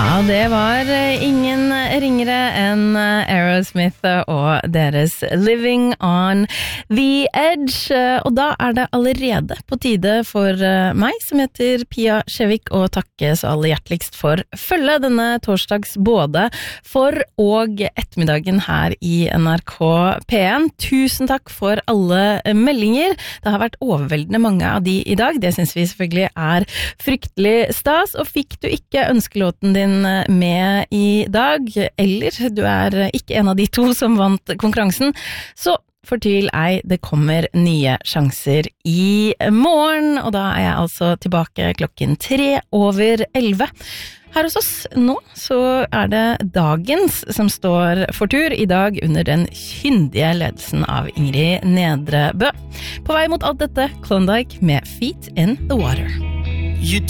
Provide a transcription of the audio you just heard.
Ja, det var ingen ringere enn Aerosmith og deres Living on the Edge. Og da det allerede på tide for meg, som heter Pia Skjevik, å takke så aller hjerteligst for følge denne torsdags både for og ettermiddagen her i NRK P1. Tusen takk for alle meldinger. Det har vært overveldende mange av de i dag. Det synes vi selvfølgelig fryktelig stas. Og fikk du ikke ønskelåten din med i dag, eller du ikke en av de to som vant konkurransen, så fortvil ei, det kommer nye sjanser i morgen, og da jeg altså tilbake 11:03. Her hos oss nå så det dagens som står for tur, i dag under den kyndige ledelsen av Ingrid Nedrebø. På vei mot alt dette, Klondike med Feet in the Water.